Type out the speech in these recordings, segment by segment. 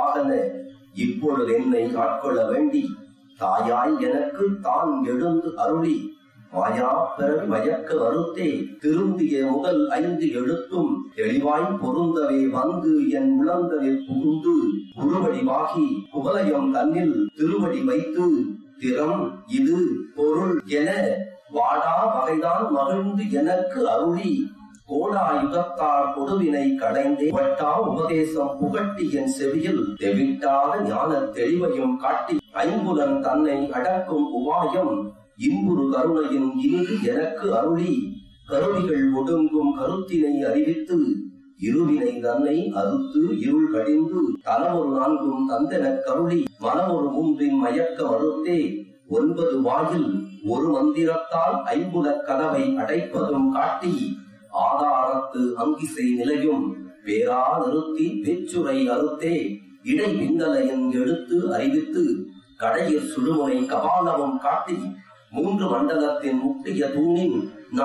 வாகன இப்பொழுது என்னை ஆட்கொள்ள வேண்டி தாயாய் எனக்கு தான் எழுந்து அருளி மாயா பிறவி மயக்க வருத்தே திருந்திய முதல் 5 எழுத்தும் தெளிவாய் பொருந்தவே வந்து என் உளந்தலில் புகுந்து உருவடிவாகி குவலயம் தன்னில் திருவடி வைத்து திறம் இது பொருள் என வாடா வகைதான் மகிழ்ந்து எனக்கு அருளி கோடாயுதத்தால் கொடுவினை களைந்தே வட்டா உபதேசம் புகட்டி என் செவியில் தெவிட்டாத ஞான தெளிவையும் காட்டி ஐம்புலன் தன்னை அடக்கும் உபாயம் இன்புறு கருணையின் இங்கு எனக்கு அருளி கருவிகள் ஒடுங்கும் கருத்தினை அறிவித்து இருவினை தன்னை அறுத்து இருள் கடிந்து தலமொரு 4 தந்தெனக் கருளி மனமொரு 3 மயக்க மறுத்தே 9 வாயில் ஒரு மந்திரத்தால் ஐம்புலக் கதவை அடைப்பதும் காட்டி ஆதாரத்து அங்கிசை நிலையும் பேரா நிறுத்தி பேச்சுரை அறுத்தே இடை பிந்தலையின் எடுத்து அறிவித்து கடையில் சுடுமுனை கபாலமும் காட்டி 3 மண்டலத்தின் முட்டிய தூணின்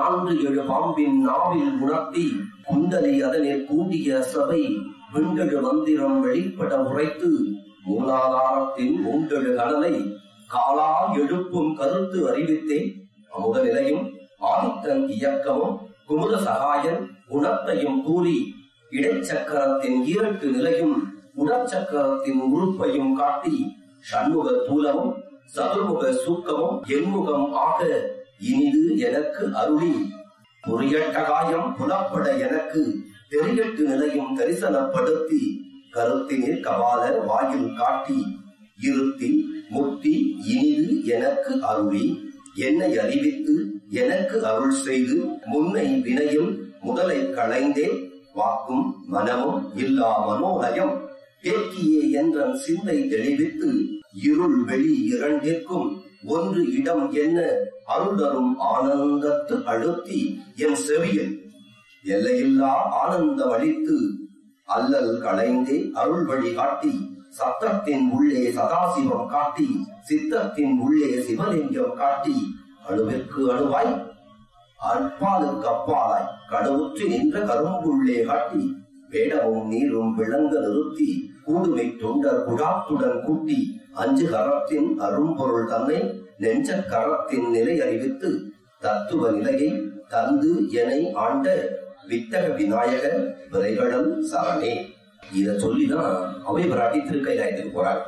4 பாம்பின் நாவில் உணர்த்தி குண்டலி அதனில் கூடிய சபை விண்டெழு மந்திரம் வெளிப்பட உரைத்து மூலாதாரத்தின் 3 கடலை காலால் எழுப்பும் கருத்து அறிவித்தே அமுத நிலையும் ஆதித்தன் இயக்கமும் குமுத சகாயன் குணத்தையும் கூறி இடைச்சக்கரத்தின் 2 நிலையும் உடற்சக்கரத்தின் உறுப்பையும் காட்டி சண்முக தூலமும் சதுர்முக சூக்கமும் எண்முகம் ஆக இனிது எனக்கு அருளி பொறியட்ட காயம் புலப்பட எனக்கு தெரியட்டு நிலையும் தரிசனப்படுத்தி கருத்தினில் கபால வாயில் காட்டி இருத்தி முக்தி இனிது எனக்கு அருளி என்னை அறிவித்து எனக்கு அருள் செய்து முன்னை வினையும் முதலை களைந்தே வாக்கும் மனமும் இல்லா மனோலயம் தேக்கியே என்ற சிந்தை தெளிவித்து இருள் வெளி இரண்டிற்கும் 1 இடம் என்ன அருளரும் ஆனந்தத்து அழுத்தி என் செவியில் எல்லையில்லா ஆனந்தம் அளித்து அல்லல் களைந்தே அருள் வழி காட்டி சத்தத்தின் உள்ளே சதாசிவம் காட்டி சித்தத்தின் உள்ளே சிவலிங்கம் காட்டி அணுவிற்கு அணுவாய் அற்பாலுக்கு அப்பாலாய் கடவுற்று நின்ற கரும்புள்ளே காட்டி வேடமும் நீரும் விளங்க நிறுத்தி கூடுமை தொண்டர் குடாத்துடன் கூட்டி 5 கரத்தின் அரும்பொருள் தன்னை நெஞ்ச கரத்தின் நிலை அறிவித்து தத்துவ நிலையை தந்து எனை ஆண்ட வித்தக விநாயக விரைகடல் சரணே. இத சொல்லிதான் அவை பிராட்டி திருக்கைலாயத்துக்கு போறாங்க.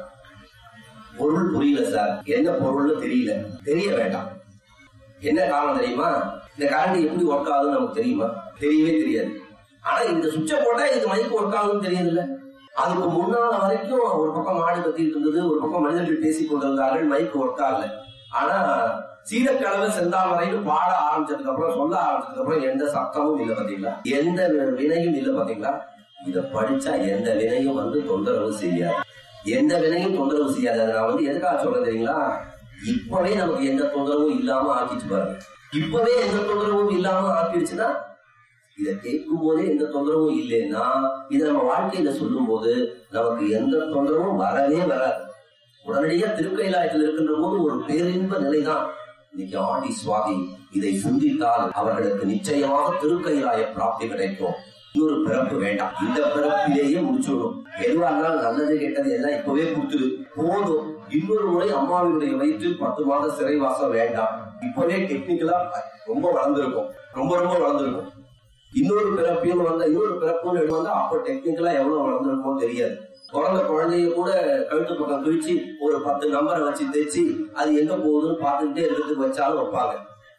பொருள் புரியல சார், என்ன பொருள்னு தெரிய வேண்டாம். என்ன காரணம் தெரியுமா? இந்த கரண்ட் எப்படி ஒர்க் ஆகுதுன்னு நமக்கு தெரியுமா? தெரியவே தெரியாது. ஆனா இந்த சுவிட்ச போட்டா இது மைக்கு ஒர்க் ஆகுதுன்னு தெரியுது இல்ல. அதுக்கு முன்னால வரைக்கும் ஒரு பக்கம் மாடு கத்திட்டு இருந்தது, ஒரு பக்கம் மனிதர்கள் பேசிக் கொண்டிருந்தார்கள், மைக்கு ஒர்க் ஆகல. ஆனா சீரக்கடவை செந்தாமரைன்னு பாட ஆரம்பிச்சதுக்கு அப்புறம் சொல்ல ஆரம்பிச்சதுக்கு அப்புறம் எந்த சத்தமும் இல்லை பாத்தீங்களா, எந்த வினையும் இல்லை பாத்தீங்களா. இத படிச்சா எந்த வினையும் தொந்தரவு செய்யாது, எந்த வினையும் தொந்தரவு செய்யாது. அதை நான் எதுக்காக சொல்றேன் தெரியுங்களா? இப்பவே நமக்கு எந்த தொந்தரவும் இல்லாம ஆக்கிச்சு பாருங்க. இப்பவே எந்த தொந்தரவும் இல்லாம ஆக்கிடுச்சுன்னா, இதை கேட்கும் போதே எந்த தொந்தரவும் இல்லைன்னா இதை நம்ம வாழ்க்கையில சொல்லும் போது நமக்கு எந்த தொந்தரவும் வரவே வராது. உடனடியா திருக்கைலாயத்தில் இருக்கின்ற போது ஒரு பேரின்ப நிலைதான். இன்னைக்கு ஆடி சுவாதி இதை சிந்தித்தால் அவர்களுக்கு நிச்சயமாக திருக்கைலாய பிராப்தி கிடைக்கும். இன்னொரு பிறப்பு வேண்டாம், இந்த பிறப்பிலேயே முடிச்சுடும். எதுவா இருந்தாலும் நல்லது கெட்டது எல்லாம் இப்பவே கொடுத்துரு போதும். இன்னொரு முறை அம்மாவினுடைய வயிற்றில் 10 மாத சிறைவாசம் வேண்டாம். இப்பவே டெக்னிக்கலா ரொம்ப வளர்ந்துருக்கும், ரொம்ப வளர்ந்துருக்கும். இன்னொரு பிறப்புன்னு வந்தா அப்ப டெக்னிக்கலா எவ்வளவு வளர்ந்துருக்கும் தெரியாது. பிறந்த குழந்தைய கூட கழுத்து பக்கம் கிழிச்சு ஒரு 10 நம்பரை வச்சு தைச்சு அது எங்க போகுதுன்னு பார்த்துக்கிட்டே இருக்கிறதுக்கு வச்சாலும் வைப்பாங்க.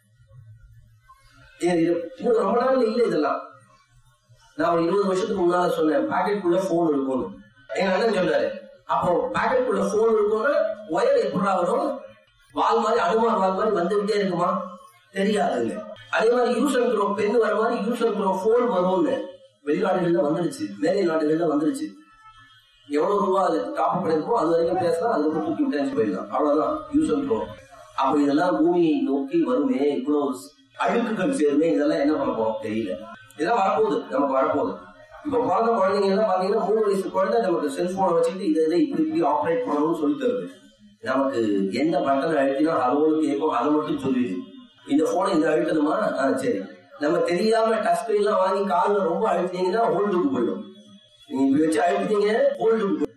ரொம்ப நாள் இல்ல இதெல்லாம். நான் 20 வருஷத்துக்கு முன்னால சொன்னேன் பாக்கெட்டுக்குள்ள போன் இருக்கும்னு. எங்க அண்ணன் சொன்னாரு, அப்போ பாக்கெட்டுக்குள்ள போன் இருக்கும்னா ஒயர் எப்படா வரும்? வால் மாதிரி அனுமான் வால் மாதிரி வந்துகிட்டே இருக்குமா? தெரியாதுங்க. அதே மாதிரி யூஸ் அண்ட் த்ரோ பெண் வர மாதிரி யூஸ் அண்ட் த்ரோ போன் வரும்னு வெளிநாடுகள்ல வந்துருச்சு, மேலை நாடுகள்ல வந்துருச்சு. எவ்வளவு ரூபா அது டாப் பண்ணிருக்கோம் அது வரைக்கும் பேசலாம், அதுக்கு தூக்கி விட்டாச்சு போயிடலாம், அவ்வளவுதான் யூஸ் அண்ட் த்ரோ. அப்ப இதெல்லாம் பூமியை நோக்கி வருமே, இவ்வளவு அழுக்குகள் சேருமே, இதெல்லாம் என்ன பண்ண போறோம் தெரியல. இதெல்லாம் வரப்போகுது, நமக்கு வரப்போகுது. இப்ப பிறந்த குழந்தைங்க எல்லாம் பாத்தீங்கன்னா 3 வயசு குழந்தை நமக்கு செல்போனை வச்சுட்டு இதை இப்படி ஆப்ரேட் பண்ணணும்னு சொல்லி தருது. நமக்கு எந்த பட்டனை அழுத்தினா ஹலோன்னு கேட்கும், அதை மட்டும் சொல்லிடுது. இந்த போனை இதை அழுத்தணுமா? சரி. நம்ம தெரியாம டச் ஸ்கிரீன் எல்லாம் வாங்கி காலில் ரொம்ப அழுத்தினீங்கன்னா ஹோல்டுக்கு போயிடும். நீங்க இப்படி வச்சு அழுத்தினீங்க ஹோல்டுக்கு போயிடும்.